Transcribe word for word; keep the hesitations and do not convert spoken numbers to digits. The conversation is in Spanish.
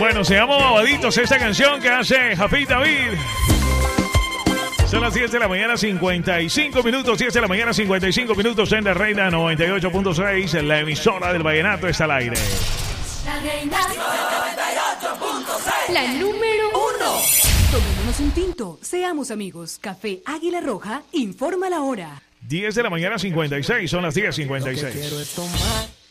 Bueno, se llama Babaditos esta canción que hace Jafet David. Son las diez de la mañana, cincuenta y cinco minutos. diez de la mañana, cincuenta y cinco minutos en la Reina noventa y ocho punto seis. En la emisora del vallenato está al aire. La Reina noventa y ocho punto seis. La número uno. Tomémonos un tinto. Seamos amigos. Café Águila Roja informa la hora. diez de la mañana, cincuenta y seis. Son las diez cincuenta y seis.